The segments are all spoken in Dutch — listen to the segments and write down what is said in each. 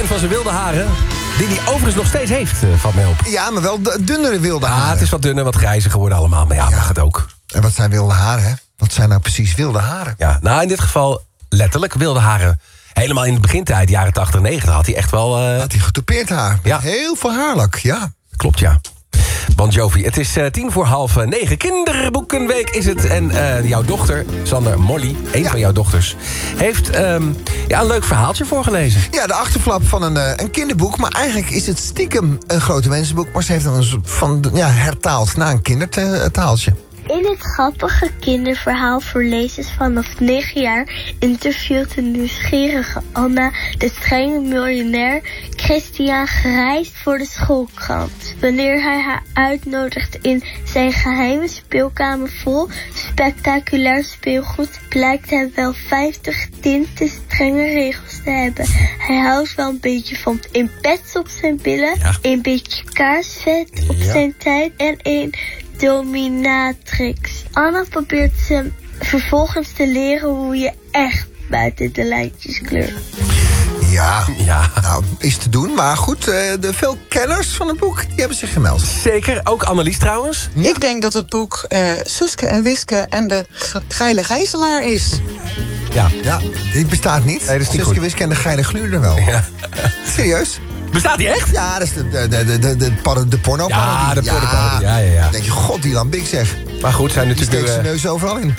van zijn wilde haren. Die hij overigens nog steeds heeft, valt mij op. Ja, maar wel dunnere wilde haren. Ja, het is wat dunner, wat grijzer geworden allemaal. Maar ja, mag het ook. En wat zijn wilde haren, hè? Wat zijn nou precies wilde haren? Ja, nou in dit geval letterlijk wilde haren. Helemaal in de begintijd, jaren 80, 90, had hij echt wel... Had hij getoupeerd haar. Met Ja. heel veel haarlak, ja. Klopt, ja. Bon Jovi, het is 8:50. Kinderboekenweek is het. En jouw dochter, Sander Molly, een van jouw dochters... heeft een leuk verhaaltje voorgelezen. Ja, de achterflap van een kinderboek. Maar eigenlijk is het stiekem een grote mensenboek. Maar ze heeft dan een soort van hertaald naar een kindertaaltje. In het grappige kinderverhaal voor lezers vanaf 9 jaar interviewt de nieuwsgierige Anna de strenge miljonair Christian Grijs voor de schoolkrant. Wanneer hij haar uitnodigt in zijn geheime speelkamer vol spectaculair speelgoed, blijkt hij wel 50 tinten strenge regels te hebben. Hij houdt wel een beetje van een pets op zijn billen, een beetje kaarsvet op zijn tijd en een dominatrix. Anna probeert ze vervolgens te leren hoe je echt buiten de lijntjes kleurt. Ja, nou, is te doen. Maar goed, de veel kenners van het boek, die hebben zich gemeld. Zeker, ook Annelies trouwens. Ja. Ik denk dat het boek Suske en Wiske en de geile gijzelaar is. Ja, die bestaat niet. Nee, dat is niet Suske, goed. Wiske en de geile gluurder wel. Ja. Serieus? Bestaat die echt? Ja, dat is de porno-parodie. Ja, de porno-parodie. Ja. Dan denk je, god, die Big zeg. Maar goed, zijn Die natuurlijk steekt zijn nu... neus overal in.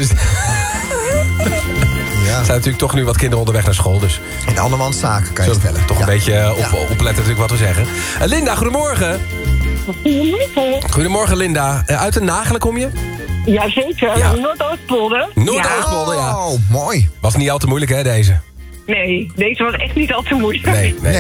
Ja. zijn natuurlijk toch nu wat kinderen onderweg naar school, dus... In andermans zaken kan je Zullen we stellen. toch een beetje opletten natuurlijk wat we zeggen. Linda, goedemorgen. Goedemorgen, Linda. Uit Den Nagelen kom je? Jazeker, Ja. Noordoostpolder. Noordoostpolder, ja. Oh, mooi. Was niet al te moeilijk, hè, deze? Nee, deze was echt niet al te moeilijk. Nee.